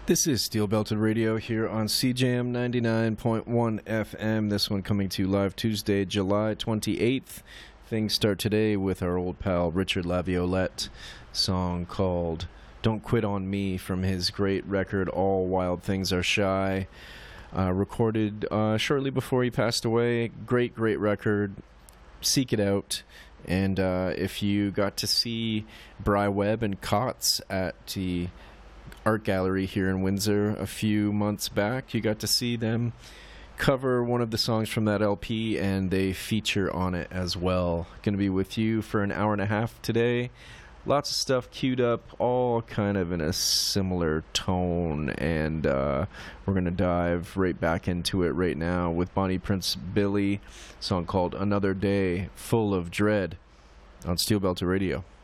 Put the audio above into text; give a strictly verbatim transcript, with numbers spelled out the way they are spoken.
This is Steel Belted Radio here on C J M ninety-nine point one F M. This one coming to you live Tuesday, July twenty-eighth. Things start today with our old pal Richard Laviolette, song called Don't Quit On Me from his great record All Wild Things Are Shy. Uh, recorded uh, shortly before he passed away. Great, great record. Seek it out. And uh, if you got to see Bry Webb and Kotz at the Art Gallery here in Windsor a few months back, you got to see them cover one of the songs from that L P, and they feature on it as well. Going to be with you for an hour and a half today. Lots of stuff queued up, all kind of in a similar tone, and uh, we're going to dive right back into it right now with Bonnie Prince Billy, a song called Another Day Full of Dread on Steel Belted Radio.